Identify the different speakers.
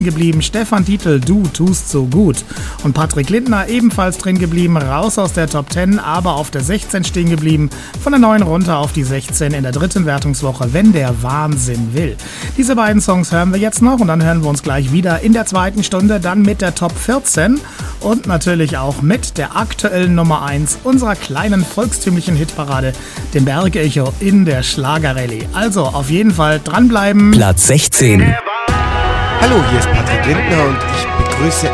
Speaker 1: geblieben. Stefan Titel, du tust so gut. Und Patrick Lindner ebenfalls drin geblieben, raus aus der Top 10, aber auf der 16 stehen geblieben. Von der 9 runter auf die 16 in der dritten Wertungswoche, wenn der Wahnsinn will. Diese beiden Songs hören wir jetzt noch und dann hören wir uns gleich wieder in der zweiten Stunde, dann mit der Top 14 und natürlich auch mit der aktuellen Nummer 1 unserer kleinen volkstümlichen Hitparade, dem Bergecho in der Schlagerrallye. Also auf jeden Fall dranbleiben.
Speaker 2: Platz 16.
Speaker 3: Hallo, hier ist Patrick Lindner und ich begrüße